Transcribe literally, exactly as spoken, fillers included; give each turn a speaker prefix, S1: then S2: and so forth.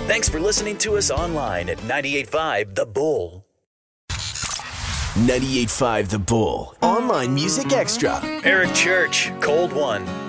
S1: Thanks for listening to us online at ninety-eight point five The Bull.
S2: ninety-eight point five The Bull. Online Music Extra.
S1: Eric Church, Cold One.